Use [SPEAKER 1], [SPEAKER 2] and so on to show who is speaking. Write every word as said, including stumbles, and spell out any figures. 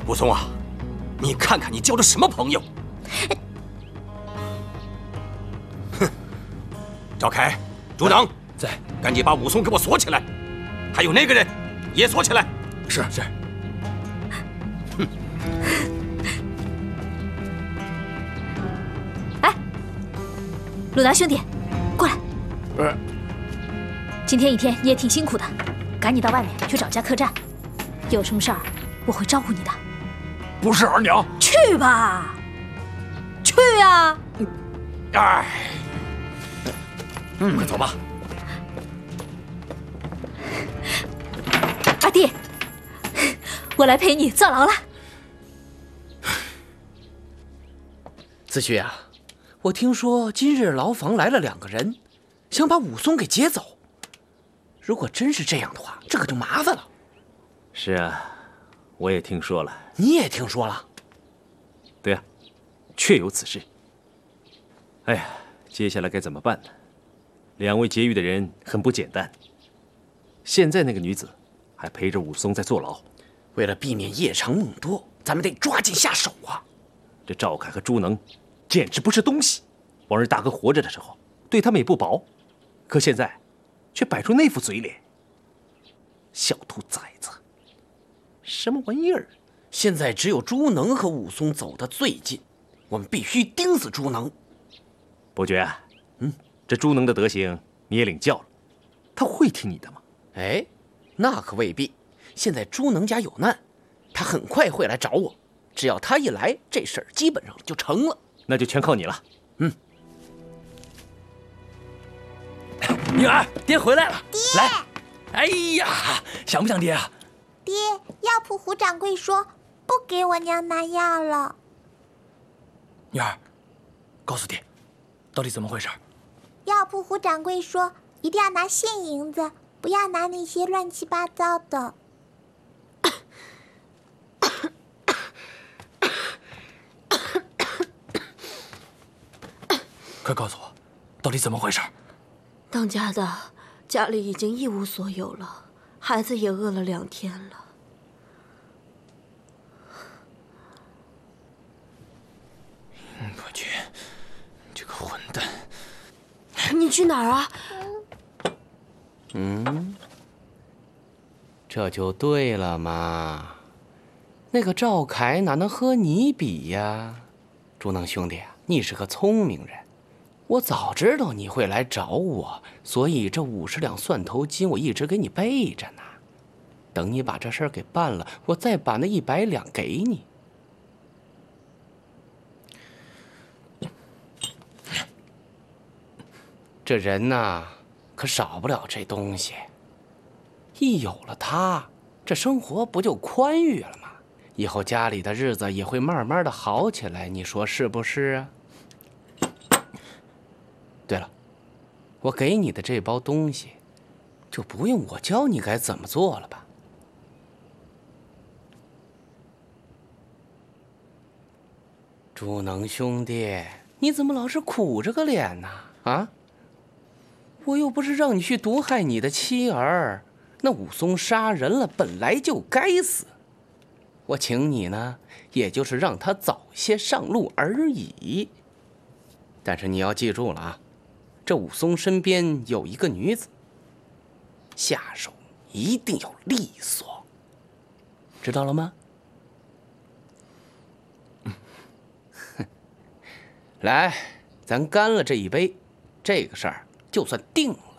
[SPEAKER 1] 武松啊，你看看你交的什么朋友！哼！赵凯、朱能
[SPEAKER 2] 在，
[SPEAKER 1] 赶紧把武松给我锁起来，还有那个人也锁起来。
[SPEAKER 2] 是是。
[SPEAKER 1] 哼！
[SPEAKER 3] 哎，鲁达兄弟，过来。
[SPEAKER 2] 呃，
[SPEAKER 3] 今天一天你也挺辛苦的，赶紧到外面去找家客栈，有什么事儿我会照顾你的。
[SPEAKER 2] 不是，二娘。
[SPEAKER 3] 去吧，去呀！
[SPEAKER 2] 哎，嗯，快走吧。
[SPEAKER 3] 二弟，我来陪你坐牢了。
[SPEAKER 4] 子虚啊，我听说今日牢房来了两个人，想把武松给劫走。如果真是这样的话，这可就麻烦了。
[SPEAKER 5] 是啊，我也听说了。
[SPEAKER 4] 你也听说了？
[SPEAKER 5] 对啊，确有此事。哎呀，接下来该怎么办呢？两位劫狱的人很不简单。现在那个女子还陪着武松在坐牢。
[SPEAKER 4] 为了避免夜长梦多，咱们得抓紧下手啊！
[SPEAKER 5] 这赵凯和朱能简直不是东西。往日大哥活着的时候，对他们也不薄，可现在却摆出那副嘴脸。小兔崽子，什么玩意儿？
[SPEAKER 4] 现在只有朱能和武松走得最近，我们必须盯死朱能。
[SPEAKER 5] 伯爵啊，嗯，这朱能的德行你也领教了，他会听你的吗？
[SPEAKER 4] 哎，那可未必。现在朱能家有难，他很快会来找我。只要他一来，这事儿基本上就成了。
[SPEAKER 5] 那就全靠你了。
[SPEAKER 4] 嗯。
[SPEAKER 2] 女儿，爹回来了。
[SPEAKER 6] 爹，
[SPEAKER 2] 来。哎呀，想不想爹啊？
[SPEAKER 6] 爹，药铺胡掌柜说不给我娘拿药了。
[SPEAKER 2] 女儿，告诉爹，到底怎么回事？
[SPEAKER 6] 药铺胡掌柜说一定要拿现银子，不要拿那些乱七八糟的。
[SPEAKER 2] 快告诉我，到底怎么回事？
[SPEAKER 7] 当家的家里已经一无所有了，孩子也饿了两天了。
[SPEAKER 2] 伯爵，这个混蛋！
[SPEAKER 7] 你去哪儿啊？
[SPEAKER 4] 嗯，这就对了嘛。那个赵凯哪能和你比呀？朱能兄弟啊，你是个聪明人。我早知道你会来找我，所以这五十两蒜头金我一直给你备着呢。等你把这事儿给办了，我再把那一百两给你。这人呐，可少不了这东西。一有了它，这生活不就宽裕了吗？以后家里的日子也会慢慢的好起来，你说是不是啊？对了，我给你的这包东西，就不用我教你该怎么做了吧？朱能兄弟，你怎么老是苦着个脸呢？啊？我又不是让你去毒害你的妻儿，那武松杀人了，本来就该死。我请你呢，也就是让他早些上路而已。但是你要记住了啊，这武松身边有一个女子，下手一定要利索，知道了吗？嗯，来，咱干了这一杯，这个事儿就算定了。